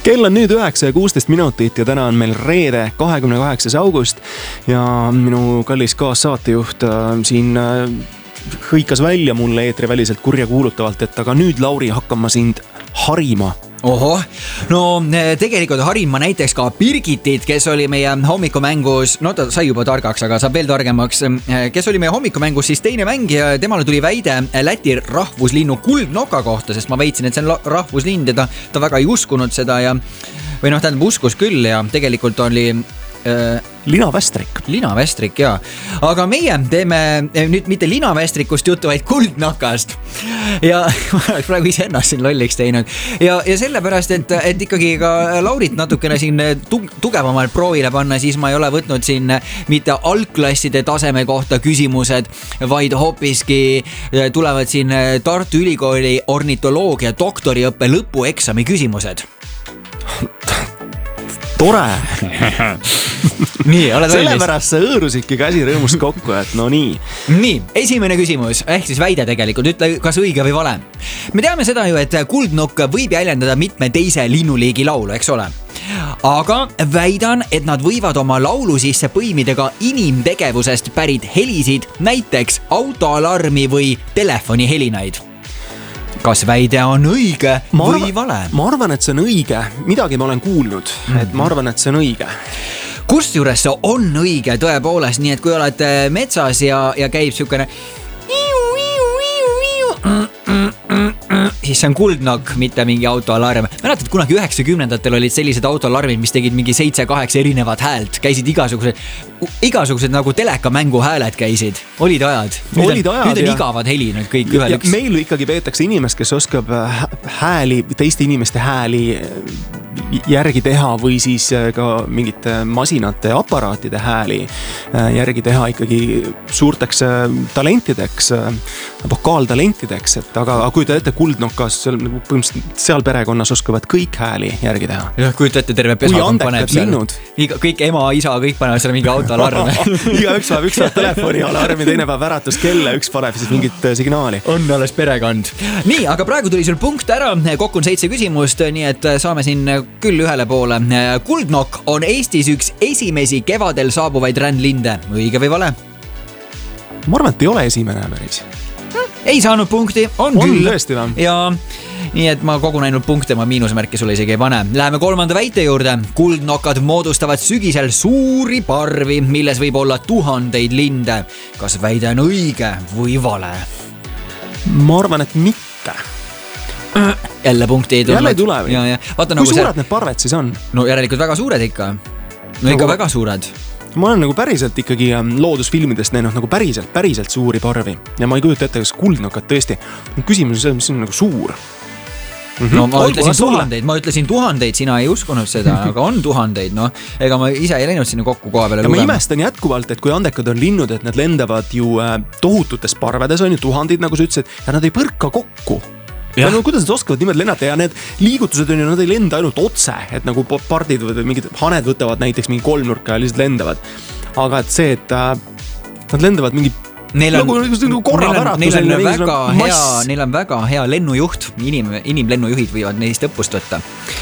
Kell on nüüd 9:16 ja täna on meil reede 28. august ja minu kallis kaassaatejuht siin hõikas välja mulle eetriväliselt kurja kuulutavalt, et aga nüüd, Lauri, hakkan ma sind harima. Ohoh, no tegelikult harin ma näiteks ka Birgitit, kes oli meie hommikumängus, no ta sai juba targaks, aga saab veel targemaks, kes oli meie hommikumängus siis teine mängija, temale tuli väide Läti rahvuslinnu kuldnoka kohta, sest ma väitsin, et see on rahvuslind ja ta väga ei uskunud seda ja või noh, tähendab uskus küll ja tegelikult oli Linavästrik, jaa. Aga meie teeme nüüd mitte linavästrikust juttu, vaid kuldnokast. Ja ma oleks praegu ise ennast siin lolliks teinud. Ja sellepärast, et ikkagi ka Laurit natukene siin tugevamalt proovile panna, siis ma ei ole võtnud siin mitte algklasside taseme kohta küsimused, vaid hoopiski tulevad siin Tartu Ülikooli ornitoloogia doktoriõppe lõpueksami küsimused. Tore! Nii, oled valmis? Sellepärast sa õõrusidki käsi rõõmust kokku, et no nii. Nii, esimene küsimus, ehk siis väide tegelikult, ütle kas õige või vale. Me teame seda ju, et kuldnokk võib jäljendada mitme teise linnuliigi laulu, eks ole? Aga väidan, et nad võivad oma laulu sisse põimida ka inimtegevusest pärit helisid, näiteks autoalarmi või telefoni helinaid. Kas väide on õige või vale? Ma arvan, et see on õige. Midagi ma olen kuulnud, et ma arvan, et see on õige. Kusjuures see on õige tõepoolest, nii et kui oled metsas ja käib siukene siis see on kuldnokk, mitte mingi autoalarm. Mäletad, kunagi 90-ndatel olid sellised autoalarmid, mis tegid mingi 7-8 erinevat häält. Käisid igasugused nagu telekamängu hääled käisid. Olid ajad. Nüüd on igavad heli nüüd kõik ühel üks. Meil ikkagi peetakse inimest, kes oskab hääli, teiste inimeste hääli järgi teha või siis ka mingite masinate aparaatide hääli järgi teha ikkagi suurteks talentideks, vokaaltalentideks, et aga kujuta ette kuldnokas, seal perekonnas oskavad kõik hääli järgi teha. Ja kujuta ette terve pesakond paneb seal. Kõik ema, isa, kõik panevad seal mingi autoalarme. Üks päev telefoni alarmi, teine päev äratuskelle, üks paneb siis mingit signaali. On alles perekond. Nii, aga praegu tuli sul punkt ära, kokku on 7 küsimust, nii et saame siin küll ühele poole. Kuldnokk on Eestis üks esimesi kevadel saabuvaid rändlinde. Õige või vale? Ma arvan, et ei ole esimene päris. Ei saanud punkti, on küll. Tõesti või? Ja nii et ma kogun ainult punkte, ma miinusmärki sulle isegi ei pane. Läheme 3. väite juurde. Kuldnokad moodustavad sügisel suuri parvi, milles võib olla 1000 linde. Kas väide on õige või vale? Ma arvan, et mitte. Jälle punkti ei tulnud. Jälle ei tule või? Kui suured need parved siis on? No järelikult väga suured ikka. No ikka väga suured. Ma olen nagu päriselt ikkagi loodusfilmidest näinud nagu päriselt suuri parvi. Ja ma ei kujuta ette, kas kuldnokad tõesti. Küsimus on, mis on nagu suur. No ma ütlesin 1000, sina ei uskunud seda, aga on 1000, no ega ma ise ei läinud sinna kokku koha peale lugema. Ja ma imestan jätkuvalt, et kui andekad on linnud, et nad lendavad ju tohututes parvedes, on ju 1000, nagu sa ütlesid, ja nad ei põrka kokku. Ja no, kuidas nad oskavad niimoodi lennata ja need liigutused on ju, nad ei lenda ainult otse, et nagu pardid või mingid haned võtavad näiteks mingi kolmnurka ja lihtsalt lendavad. Aga et see, et nad lendavad mingi Neil on väga hea lennujuht, inimlennujuhid võivad neist õppust võtta.